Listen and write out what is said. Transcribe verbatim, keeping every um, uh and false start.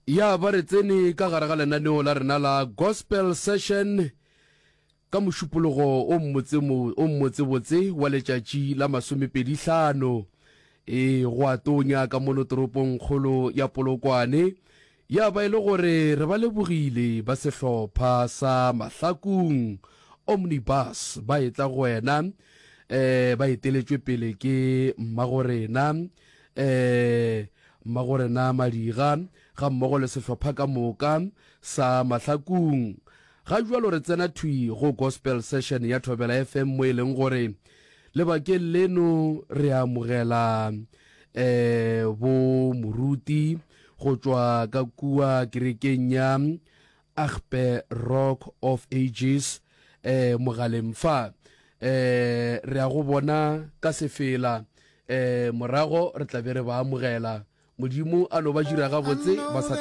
ya ba re tsene ka gare ga lenaneo la rena la gospel session ka mošupologo o mmotsebotse wa letšatši la masomepedi hlano e go atonya ka mono toropong kgolo ya Polokwane. Ya ba ile gore re ba lebogile ba sehlopha sa Mahlakong Omnibus ba etla go wena eh ba eteletšwe pele ke Mmagorena eh Mmagorena Madiga ga mmogo le sehlopha ka moka sa Mahlakong. Ga jwalo re tsena thui go gospel session ya Thobela F M mo eleng gore lebakeng leno re amogela eh bo moruti go tswa ka kua kerekeng ya Agpe Rock of Ages eh mogaleng fa eh re a go bona ka sefela eh morago re tla be re ba amogela modimo a no ba jira ga botse ba sa